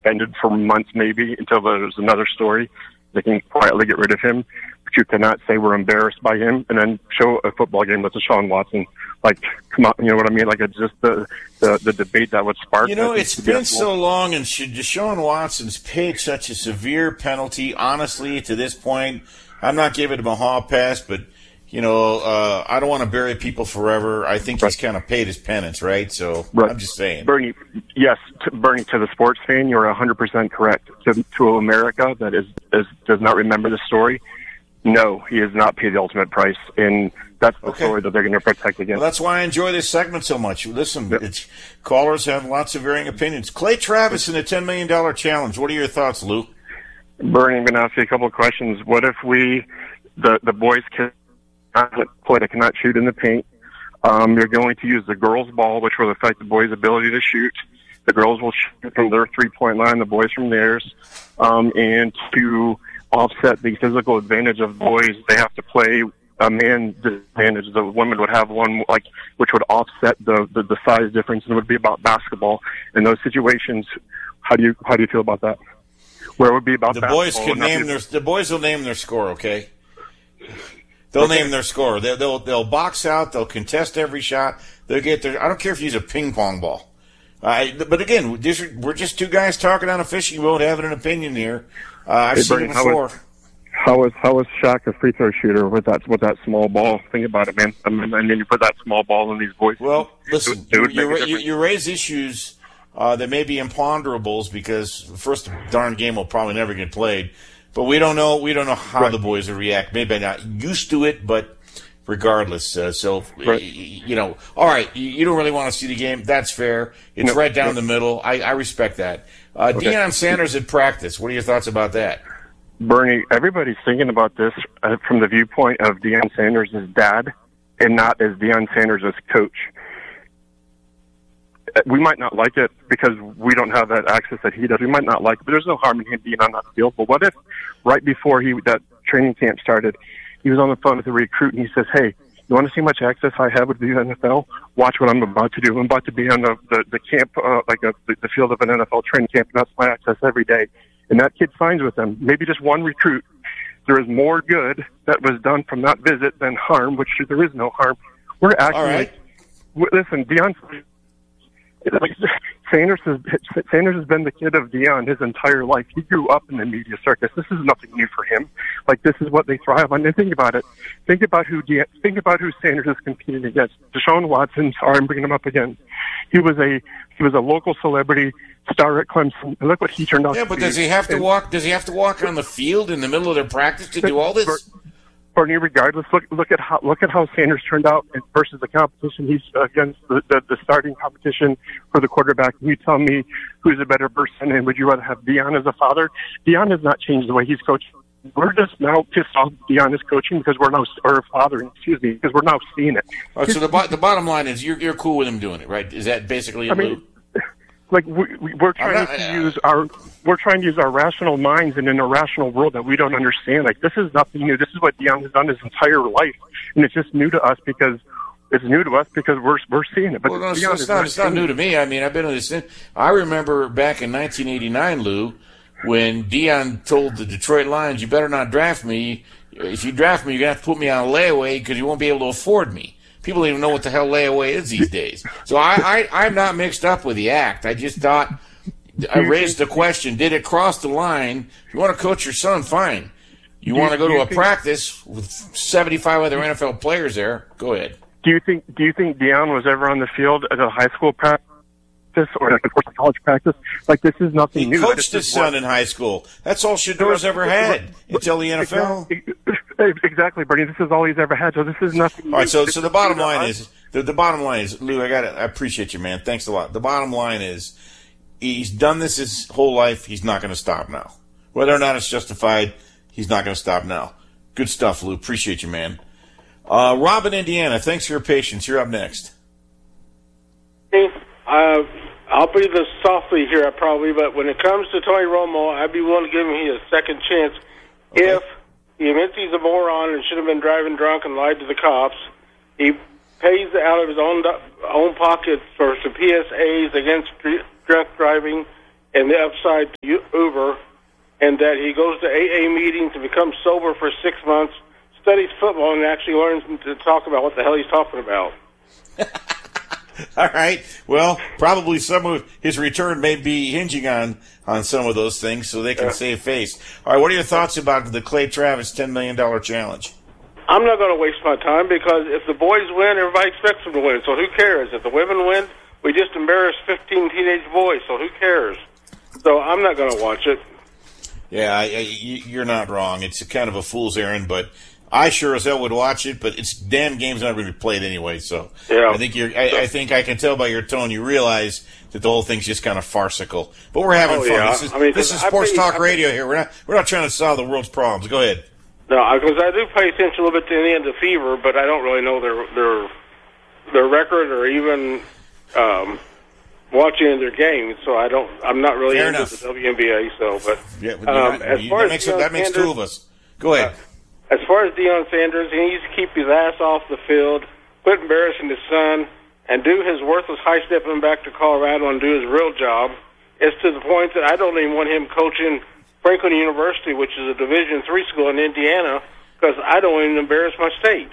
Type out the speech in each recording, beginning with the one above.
suspended for months maybe until there's another story. They can quietly get rid of him. But you cannot say we're embarrassed by him and then show a football game with Deshaun Watson. Like, come on, you know what I mean? Like, it's just the debate that would spark. You know, it's been so long, and Deshaun Watson's paid such a severe penalty. Honestly, to this point, I'm not giving him a hall pass, but, you know, I don't want to bury people forever. I think he's kind of paid his penance, right? So I'm just saying. Bernie, yes, Bernie, to the sports fan, you're 100% correct. To America that does not remember the story, no, he has not paid the ultimate price, and that's the story that they're going to protect against. Well, that's why I enjoy this segment so much. Listen, callers have lots of varying opinions. Clay Travis in the $10 million challenge. What are your thoughts, Lou? Bernie, I'm going to ask you a couple of questions. What if the boys cannot shoot in the paint? You're going to use the girls' ball, which will affect the boys' ability to shoot. The girls will shoot from their three-point line, the boys from theirs. And to offset the physical advantage of boys, they have to play a man disadvantage. The women would have one, which would offset the size difference, and it would be about basketball. In those situations, how do you feel about that? Where it would be about the basketball. The boys will name their score, okay? They'll name their score. They'll box out. They'll contest every shot. They'll get their. I don't care if you use a ping pong ball. But again, we're just two guys talking on a fishing boat, having an opinion here. I've seen it before. How was Shaq a free throw shooter with that small ball? Think about it, man. And then you put that small ball in these boys. Well, listen, you raise issues that may be imponderables because the first darn game will probably never get played. But we don't know how the boys will react. Maybe they're not used to it, but regardless. All right, you don't really want to see the game. That's fair. It's right down the middle. I respect that. Deion Sanders at practice. What are your thoughts about that? Bernie, everybody's thinking about this from the viewpoint of Deion Sanders' dad and not as Deion Sanders' coach. We might not like it because we don't have that access that he does. We might not like it, but there's no harm in him being on that field. But what if right before that training camp started, he was on the phone with a recruit and he says, "Hey, you want to see how much access I have with the NFL? Watch what I'm about to do. I'm about to be on the camp, the field of an NFL training camp, and that's my access every day." And that kid signs with them. Maybe just one recruit. There is more good that was done from that visit than harm, which there is no harm. We're acting listen, Deion. Sanders has been the kid of Deion his entire life. He grew up in the media circus. This is nothing new for him. This is what they thrive on. And think about it. Think about who Sanders is competing against. Deshaun Watson. Sorry, I'm bringing him up again. He was a local celebrity star at Clemson. And look what he turned out. Yeah, but does he have to walk? Does he have to walk on the field in the middle of their practice to do all this? Bernie, regardless, look at how Sanders turned out versus the competition. He's against the starting competition for the quarterback. You tell me who's a better person, and would you rather have Deion as a father? Deion has not changed the way he's coaching. We're just now pissed off Deion is coaching because we're now, or fathering, because we're now seeing it. All right, so the bottom line is you're cool with him doing it, right? Is that basically it, Lou? We're trying to use our rational minds in an irrational world that we don't understand. This is nothing new. This is what Deion has done his entire life, and it's just new to us because we're seeing it. But well, it's not new to me. I mean, I've been on this. I remember back in 1989, Lou, when Deion told the Detroit Lions, "You better not draft me. If you draft me, you're gonna have to put me on layaway because you won't be able to afford me." People don't even know what the hell layaway is these days. So I'm not mixed up with the act. I just thought I raised the question: did it cross the line? If you want to coach your son, fine. You want to go to a practice with 75 other NFL players there? Go ahead. Do you think Deion was ever on the field at a high school practice or a college practice? This is nothing new. He coached his son in high school. That's all Shador's ever had until the NFL. Exactly, Bernie. This is all he's ever had. So this is nothing. All right. So the bottom line is the bottom line is, Lou. I appreciate you, man. Thanks a lot. The bottom line is, he's done this his whole life. He's not going to stop now. Whether or not it's justified, he's not going to stop now. Good stuff, Lou. Appreciate you, man. Rob in Indiana, thanks for your patience. You're up next. Hey, I'll breathe this softly here, probably, but when it comes to Tony Romo, I'd be willing to give him a second chance if he admits he's a moron and should have been driving drunk and lied to the cops. He pays out of his own pocket for some PSAs against drunk driving, and the upside to Uber, and that he goes to AA meetings to become sober for 6 months, studies football, and actually learns to talk about what the hell he's talking about. All right. Well, probably some of his return may be hinging on some of those things so they can save face. All right, what are your thoughts about the Clay Travis $10 million challenge? I'm not going to waste my time because if the boys win, everybody expects them to win. So who cares? If the women win, we just embarrassed 15 teenage boys, so who cares? So I'm not going to watch it. Yeah, you're not wrong. It's kind of a fool's errand, but I sure as hell would watch it, but it's damn game's not really played anyway. So yeah. I think I can tell by your tone you realize that the whole thing's just kind of farcical. But we're having fun. Yeah. This is sports talk radio here. We're not trying to solve the world's problems. Go ahead. No, because I do pay attention a little bit to the end of Fever, but I don't really know their record or even watching their games. So I'm not really into the WNBA. So, but that makes two of us. Go ahead. As far as Deion Sanders, he needs to keep his ass off the field, quit embarrassing his son, and do his worthless high-stepping back to Colorado and do his real job. It's to the point that I don't even want him coaching Franklin University, which is a Division III school in Indiana, because I don't even embarrass my state.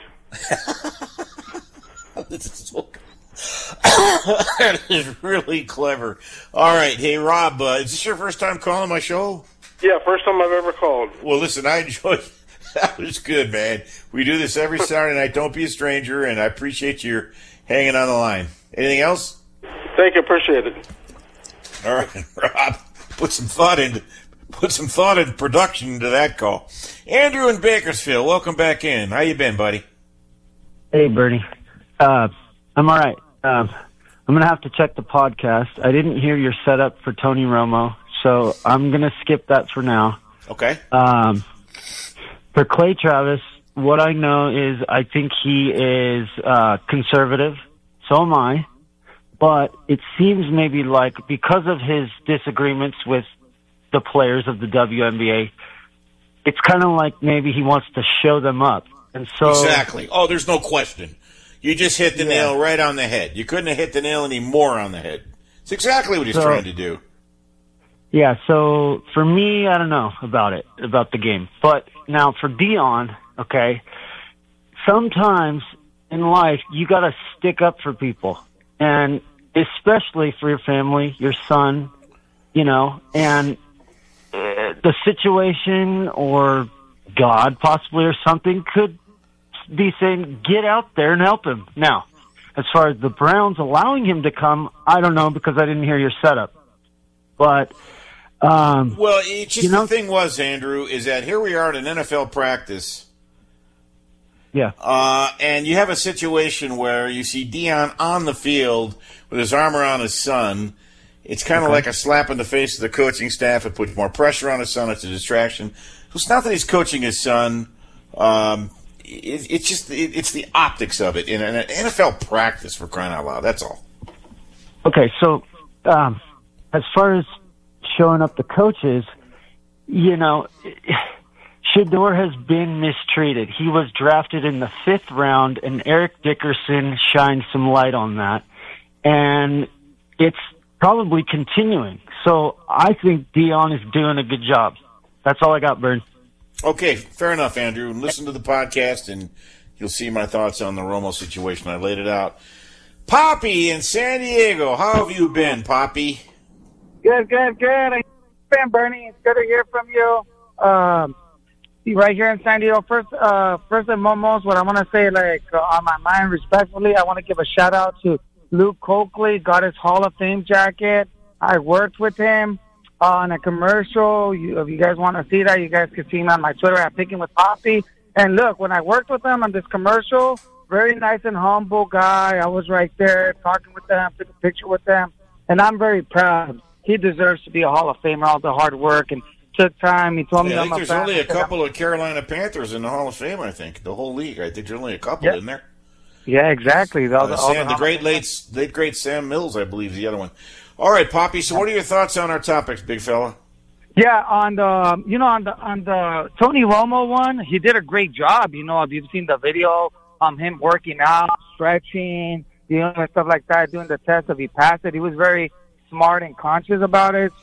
That is really clever. All right. Hey, Rob, is this your first time calling my show? Yeah, first time I've ever called. Well, listen, I enjoyed that was good, man. We do this every Saturday night. Don't be a stranger, and I appreciate you hanging on the line. Anything else? Thank you. Appreciate it. All right, Rob, put some thought and production into that call. Andrew in Bakersfield, welcome back in. How you been, buddy? Hey, Bernie. I'm all right. I'm going to have to check the podcast. I didn't hear your setup for Tony Romo, so I'm going to skip that for now. Okay. For Clay Travis, what I know is I think he is conservative. So am I. But it seems maybe like because of his disagreements with the players of the WNBA, it's kind of like maybe he wants to show them up. And so exactly. Oh, there's no question. You just hit the nail right on the head. You couldn't have hit the nail any more on the head. It's exactly what he's trying to do. Yeah, so for me, I don't know about the game. But now for Deion, okay, sometimes in life you got to stick up for people, and especially for your family, your son, and the situation or God possibly or something could be saying, get out there and help him. Now, as far as the Browns allowing him to come, I don't know because I didn't hear your setup. But well, it's just the thing was, Andrew, is that here we are at an NFL practice. Yeah. And you have a situation where you see Deion on the field with his arm around his son. It's kind of like a slap in the face of the coaching staff. It puts more pressure on his son. It's a distraction. So it's not that he's coaching his son. It's the optics of it in an NFL practice, for crying out loud. That's all. Okay, so as far as showing up the coaches, Shedeur has been mistreated. He was drafted in the 5th round, and Eric Dickerson shined some light on that. And it's probably continuing. So I think Deion is doing a good job. That's all I got, Bern. Okay, fair enough, Andrew. Listen to the podcast, and you'll see my thoughts on the Romo situation. I laid it out. Poppy in San Diego. How have you been, Poppy? Good. I've been, Bernie. It's good to hear from you. Right here in San Diego. First and foremost, what I want to say, on my mind, respectfully, I want to give a shout-out to Luke Coakley. Got his Hall of Fame jacket. I worked with him on a commercial. If you guys want to see that, you guys can see me on my Twitter at Picking with Poppy. And look, when I worked with him on this commercial, very nice and humble guy. I was right there talking with them, took a picture with them, and I'm very proud. He deserves to be a Hall of Famer, all the hard work, and took time. He told me I think there's only a couple of Carolina Panthers in the Hall of Fame, I think. The whole league. I think there's only a couple in there. Yeah, exactly. The late great Sam Mills, I believe, is the other one. All right, Poppy, so what are your thoughts on our topics, big fella? Yeah, on the Tony Romo one, he did a great job. If you've seen the video, him working out, stretching, and stuff like that, doing the test. If he passed it, he was very smart and conscious about it. So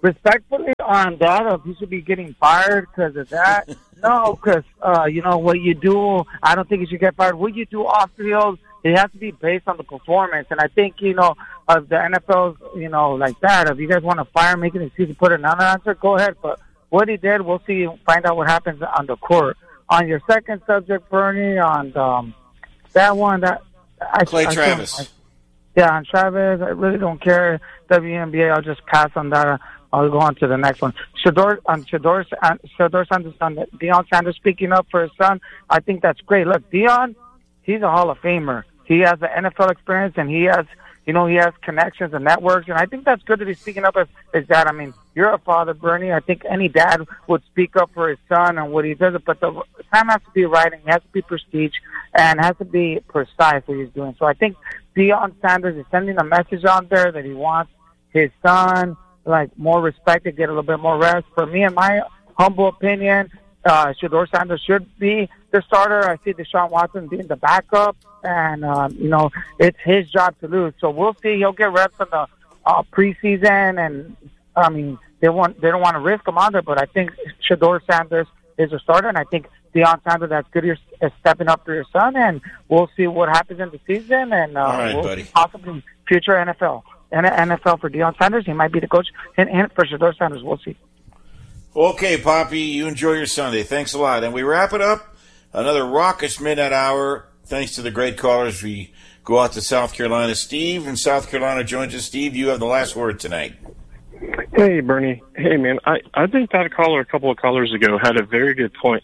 respectfully on that, if he should be getting fired because of that. No, because, what you do, I don't think he should get fired. What you do off the field, it has to be based on the performance. And I think, of the NFL's, like that, if you guys want to fire, make an excuse to put another answer, go ahead. But what he did, we'll see, find out what happens on the court. On your second subject, Bernie, on that one, Clay Travis. On Travis, I really don't care. WNBA, I'll just pass on that. I'll go on to the next one. Shedeur Sanders' son, Deion Sanders speaking up for his son. I think that's great. Look, Deion, he's a Hall of Famer. He has the NFL experience, and he has connections and networks, and I think that's good that he's speaking up as dad. I mean, you're a father, Bernie. I think any dad would speak up for his son and what he does, but the time has to be right, and it has to be prestige, and has to be precise what he's doing. So I think Deion Sanders is sending a message out there that he wants his son, more respect to get a little bit more rest. For me, in my humble opinion, Shedeur Sanders should be the starter. I see Deshaun Watson being the backup, and it's his job to lose. So we'll see. He'll get reps in the preseason, and I mean they don't want to risk him on there. But I think Shedeur Sanders is a starter, and I think Deion Sanders, that's good. Is stepping up for your son, and we'll see what happens in the season, and all right, buddy. Possibly future NFL for Deion Sanders. He might be the coach, and for Shedeur Sanders, we'll see. Okay, Poppy, you enjoy your Sunday. Thanks a lot. And we wrap it up. Another raucous midnight hour. Thanks to the great callers. We go out to South Carolina. Steve in South Carolina joins us. Steve, you have the last word tonight. Hey, Bernie. Hey, man, I think that caller a couple of callers ago had a very good point.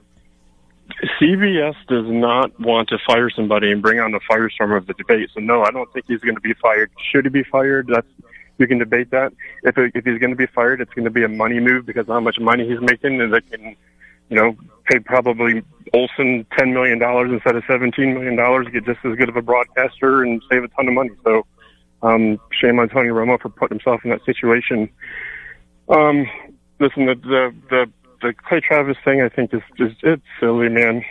CBS does not want to fire somebody and bring on the firestorm of the debate. So, no, I don't think he's going to be fired. Should he be fired? You can debate that. If he's going to be fired, it's going to be a money move because of how much money he's making, and they can, pay probably Olsen $10 million instead of $17 million to get just as good of a broadcaster and save a ton of money. So, shame on Tony Romo for putting himself in that situation. Listen, the Clay Travis thing, I think is just, it's silly, man.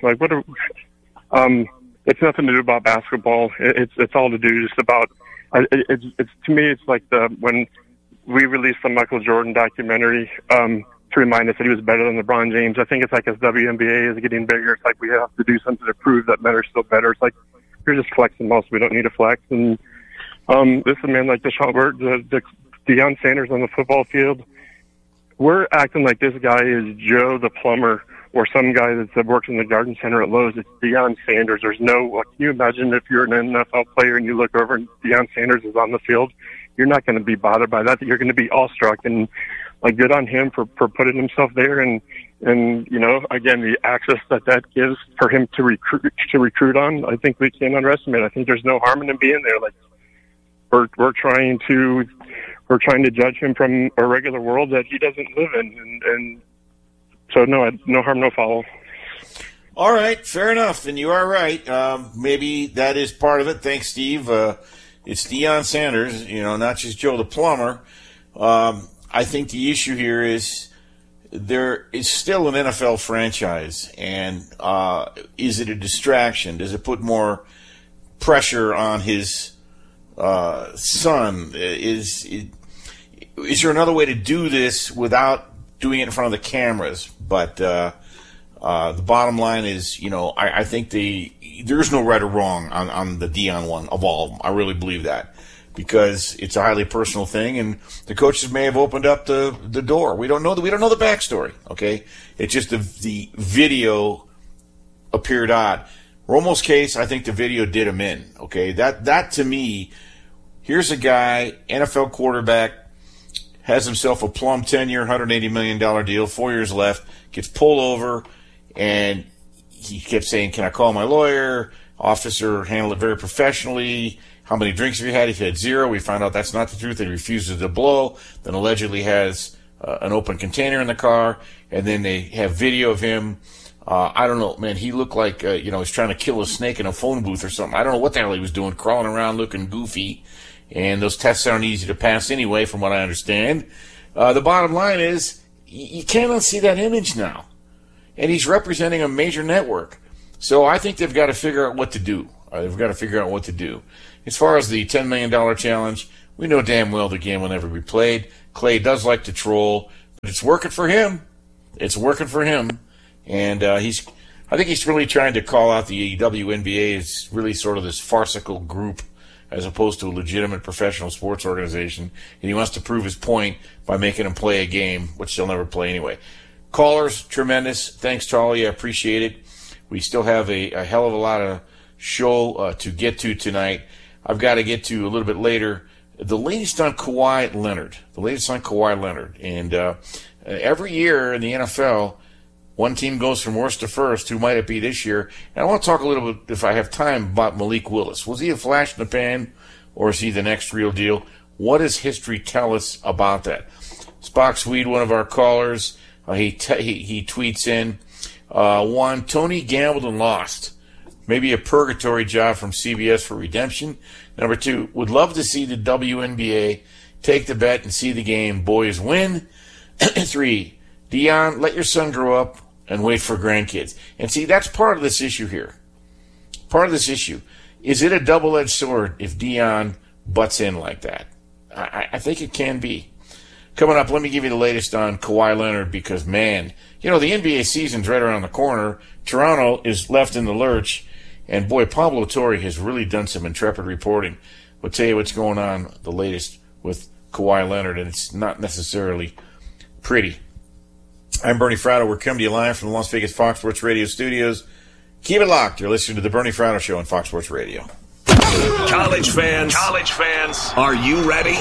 It's nothing to do about basketball. It's all to do just about. It's to me, it's like when we released the Michael Jordan documentary to remind us that he was better than LeBron James. I think it's like as WNBA is getting bigger, it's like we have to do something to prove that men are still better. It's like you're just flexing most. We don't need to flex. And this is a man like Deion Sanders on the football field. We're acting like this guy is Joe the plumber or some guy that works in the garden center at Lowe's. It's Deion Sanders. There's no, can you imagine if you're an NFL player and you look over and Deion Sanders is on the field? You're not going to be bothered by that. You're going to be awestruck, and good on him for putting himself there. And again, the access that gives for him to recruit on, I think we can't underestimate. I think there's no harm in him being there. We're trying to judge him from a regular world that he doesn't live in, and so no harm, no foul. All right, fair enough, and you are right. Maybe that is part of it. Thanks, Steve. It's Deion Sanders, not just Joe the plumber. I think the issue here is there is still an NFL franchise, and is it a distraction? Does it put more pressure on his son? Is there another way to do this without doing it in front of the cameras? But the bottom line is, I think there's no right or wrong on the Deion one of all of them. I really believe that because it's a highly personal thing, and the coaches may have opened up the door. We don't know the backstory. Okay, it's just the video appeared odd. Romo's case, I think the video did him in. Okay, that to me, here's a guy, NFL quarterback, has himself a plum 10-year, $180 million deal, 4 years left, gets pulled over, and he kept saying, "Can I call my lawyer?" Officer handled it very professionally. How many drinks have you had? He had 0. We found out that's not the truth. He refuses to blow. Then allegedly has an open container in the car, and then they have video of him. I don't know, man. He looked like he's trying to kill a snake in a phone booth or something. I don't know what the hell he was doing, crawling around looking goofy. And those tests aren't easy to pass anyway, from what I understand. The bottom line is you cannot see that image now, and he's representing a major network. So I think they've got to figure out what to do. As far as the $10 million challenge, We know damn well the game will never be played. Clay does like to troll, but it's working for him. It's working for him. And I think he's really trying to call out the WNBA as really sort of this farcical group as opposed to a legitimate professional sports organization. And he wants to prove his point by making them play a game, which they'll never play anyway. Callers, tremendous. Thanks, Charlie. I appreciate it. We still have a hell of a lot of show to get to tonight. I've got to get to a little bit later the latest on Kawhi Leonard. And every year in the NFL, one team goes from worst to first. Who might it be this year? And I want to talk a little bit, if I have time, about Malik Willis. Was he a flash in the pan, or is he the next real deal? What does history tell us about that? Spock Swede, one of our callers, he tweets in, one, Tony gambled and lost. Maybe a purgatory job from CBS for redemption. Number two, would love to see the WNBA take the bet and see the game. Boys win. 3, Deion, let your son grow up and wait for grandkids. And see, that's part of this issue here. Part of this issue. Is it a double-edged sword if Deion butts in like that? I think it can be. Coming up, let me give you the latest on Kawhi Leonard because, man, the NBA season's right around the corner. Toronto is left in the lurch. And, boy, Pablo Torre has really done some intrepid reporting. We'll tell you what's going on, the latest with Kawhi Leonard, and it's not necessarily pretty. I'm Bernie Fratto. We're coming to you live from the Las Vegas Fox Sports Radio studios. Keep it locked. You're listening to the Bernie Fratto Show on Fox Sports Radio. College fans, are you ready?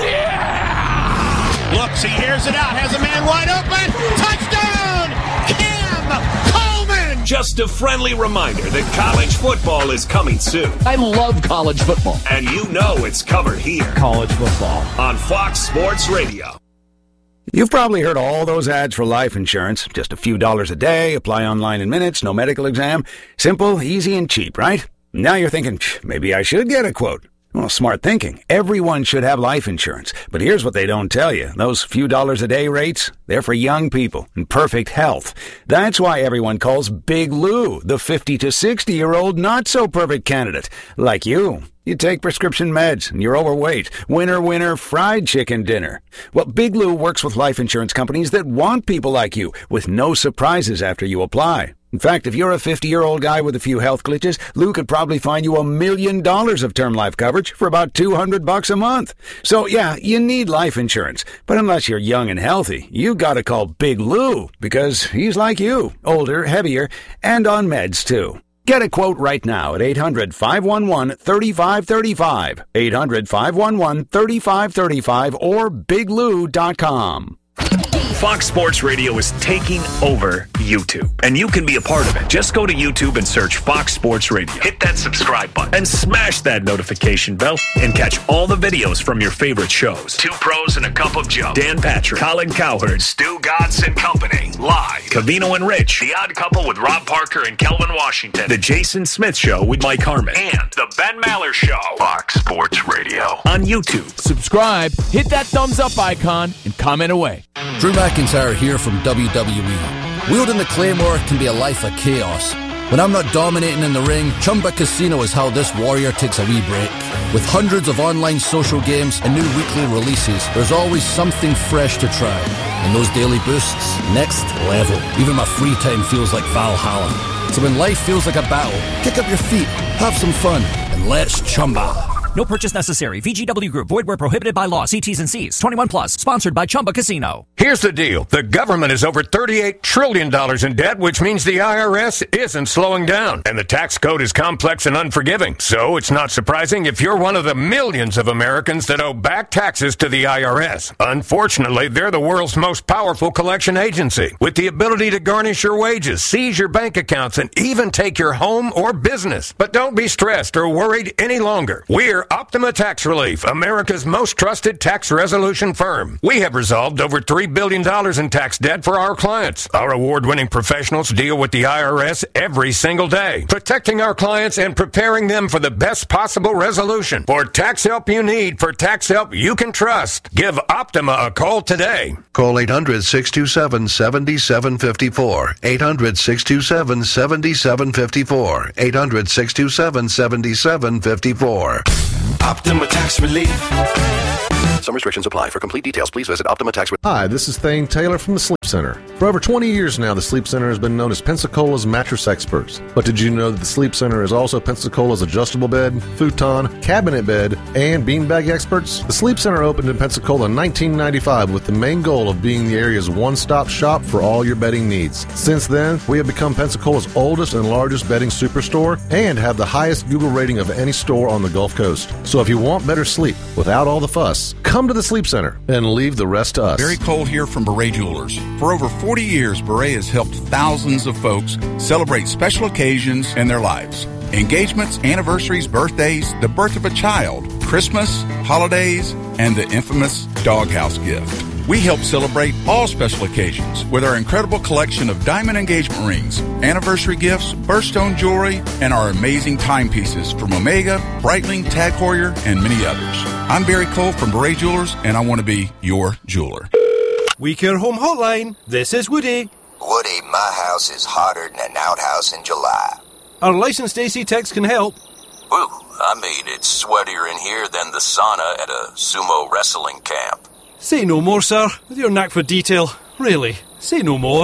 Yeah! Looks, he hears it out, has a man wide open. Touchdown! Cam Coleman! Just a friendly reminder that college football is coming soon. I love college football. And you know it's covered here. College football. On Fox Sports Radio. You've probably heard all those ads for life insurance. Just a few dollars a day, apply online in minutes, no medical exam. Simple, easy, and cheap, right? Now you're thinking, maybe I should get a quote. Well, smart thinking. Everyone should have life insurance. But here's what they don't tell you. Those few dollars a day rates, they're for young people in perfect health. That's why everyone calls Big Lou the 50 to 60-year-old not-so-perfect candidate. Like you. You take prescription meds and you're overweight. Winner, fried chicken dinner. Well, Big Lou works with life insurance companies that want people like you with no surprises after you apply. In fact, if you're a 50-year-old guy with a few health glitches, Lou could probably find you $1 million of term life coverage for about $200 a month. So, yeah, you need life insurance. But unless you're young and healthy, you gotta call Big Lou because he's like you, older, heavier, and on meds, too. Get a quote right now at 800-511-3535, 800-511-3535, or biglou.com. Fox Sports Radio is taking over YouTube, and you can be a part of it. Just go to YouTube and search Fox Sports Radio. Hit that subscribe button and smash that notification bell and catch all the videos from your favorite shows. Two Pros and a Cup of Joe. Dan Patrick, Colin Cowherd, Stu Godson and Company. Live. Covino and Rich. The Odd Couple with Rob Parker and Kelvin Washington. The Jason Smith Show with Mike Harmon. And The Ben Maller Show. Fox Sports Radio. On YouTube. Subscribe, hit that thumbs up icon, and comment away. Drew McIntyre here from WWE. Wielding the Claymore can be a life of chaos. When I'm not dominating in the ring, Chumba Casino is how this warrior takes a wee break. With hundreds of online social games and new weekly releases, there's always something fresh to try. And those daily boosts, next level. Even my free time feels like Valhalla. So when life feels like a battle, kick up your feet, have some fun, and let's Chumba. No purchase necessary. VGW Group. Void where prohibited by law. See T's and C's. 21 plus. Sponsored by Chumba Casino. Here's the deal. The government is over $38 trillion in debt, which means the IRS isn't slowing down. And the tax code is complex and unforgiving. So it's not surprising if you're one of the millions of Americans that owe back taxes to the IRS. Unfortunately, they're the world's most powerful collection agency, with the ability to garnish your wages, seize your bank accounts, and even take your home or business. But don't be stressed or worried any longer. We're Optima Tax Relief, America's most trusted tax resolution firm. We have resolved over $3 billion in tax debt for our clients. Our award-winning professionals deal with the IRS every single day, protecting our clients and preparing them for the best possible resolution. For tax help you need, for tax help you can trust, give Optima a call today. Call 800-627-7754, 800-627-7754, 800-627-7754. Optima Tax Relief. Some restrictions apply. For complete details, please visit Optima Tax. Hi, this is Thane Taylor from the Sleep Center. For over 20 years now, the Sleep Center has been known as Pensacola's mattress experts. But did you know that the Sleep Center is also Pensacola's adjustable bed, futon, cabinet bed, and beanbag experts? The Sleep Center opened in Pensacola in 1995 with the main goal of being the area's one-stop shop for all your bedding needs. Since then, we have become Pensacola's oldest and largest bedding superstore and have the highest Google rating of any store on the Gulf Coast. So if you want better sleep without all the fuss, come to the Sleep Center and leave the rest to us. Barry Cole here from Beret Jewelers. For over 40 years, Beret has helped thousands of folks celebrate special occasions in their lives. Engagements, anniversaries, birthdays, the birth of a child, Christmas, holidays, and the infamous doghouse gift. We help celebrate all special occasions with our incredible collection of diamond engagement rings, anniversary gifts, birthstone jewelry, and our amazing timepieces from Omega, Breitling, Tag Heuer, and many others. I'm Barry Cole from Beret Jewelers, and I want to be your jeweler. We Care Home Hotline. This is Woody. Woody, my house is hotter than an outhouse in July. Our licensed AC techs can help. Woo, I mean, it's sweatier in here than the sauna at a sumo wrestling camp. Say no more, sir. With your knack for detail. Really, say no more.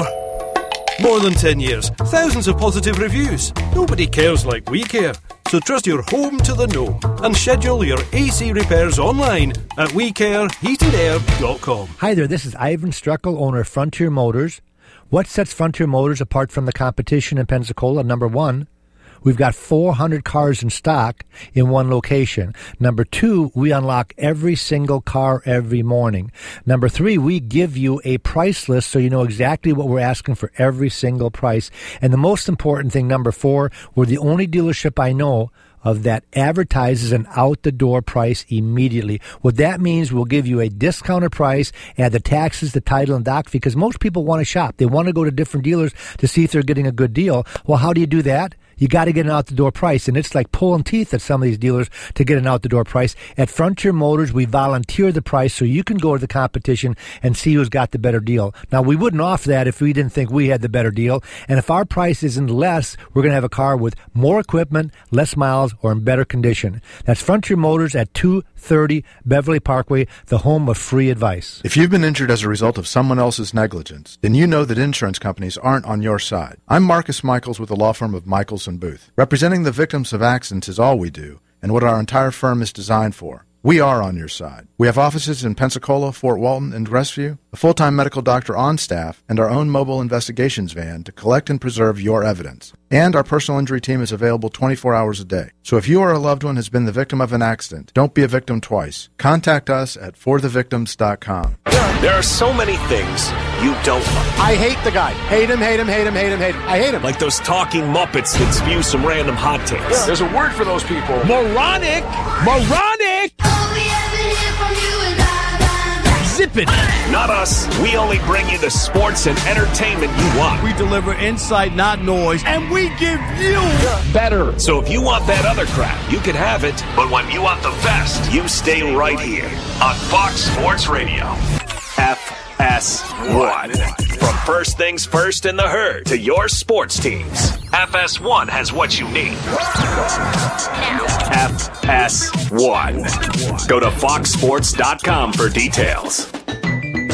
More than 10 years. Thousands of positive reviews. Nobody cares like we care. So trust your home to the know and schedule your AC repairs online at WeCareHeatedAir.com. Hi there, this is Ivan Struckel, owner of Frontier Motors. What sets Frontier Motors apart from the competition in Pensacola? Number one, we've got 400 cars in stock in one location. Number two, we unlock every single car every morning. Number three, we give you a price list so you know exactly what we're asking for every single price. And the most important thing, number four, we're the only dealership I know of that advertises an out-the-door price immediately. What that means, we'll give you a discounted price, add the taxes, the title, and doc fee, because most people want to shop. They want to go to different dealers to see if they're getting a good deal. Well, how do you do that? You got to get an out-the-door price, and it's like pulling teeth at some of these dealers to get an out-the-door price. At Frontier Motors, we volunteer the price so you can go to the competition and see who's got the better deal. Now, we wouldn't offer that if we didn't think we had the better deal, and if our price isn't less, we're going to have a car with more equipment, less miles, or in better condition. That's Frontier Motors at 230 Beverly Parkway, the home of free advice. If you've been injured as a result of someone else's negligence, then you know that insurance companies aren't on your side. I'm Marcus Michaels with the law firm of Michaels & Booth. Representing the victims of accidents is all we do, and what our entire firm is designed for. We are on your side. We have offices in Pensacola, Fort Walton, and Crestview, a full-time medical doctor on staff, and our own mobile investigations van to collect and preserve your evidence. And our personal injury team is available 24 hours a day. So if you or a loved one has been the victim of an accident, don't be a victim twice. Contact us at forthevictims.com. There are so many things you don't like. I hate the guy. Hate him, hate him, hate him, hate him, hate him. I hate him. Like those talking Muppets that spew some random hot takes. Yeah. There's a word for those people. Moronic! Moronic! Zip it! Not us. We only bring you the sports and entertainment you want. We deliver insight, not noise, and we give you better. So if you want that other crap, you can have it. But when you want the best, you stay right here on Fox Sports Radio. FS1. From first things first in the herd to your sports teams, FS1 has what you need. FS1. Go to foxsports.com for details.